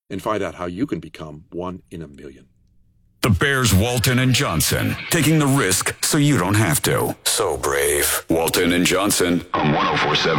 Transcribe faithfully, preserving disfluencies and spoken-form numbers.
and find out how you can become one in a million. The Bears, Walton and Johnson, taking the risk so you don't have to. So brave. Walton and Johnson on one oh four point seven.